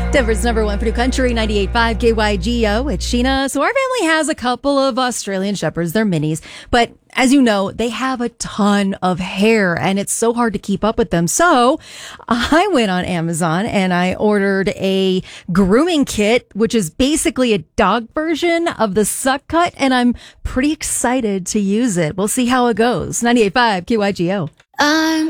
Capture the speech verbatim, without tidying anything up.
Denver's number one for New Country, ninety-eight point five K Y G O. It's Sheena. So our family has a couple of Australian Shepherds. They're minis. But as you know, they have a ton of hair and it's so hard to keep up with them. So I went on Amazon and I ordered a grooming kit, which is basically a dog version of the Suck Cut. And I'm pretty excited to use it. We'll see how it goes. ninety-eight point five K Y G O. I'm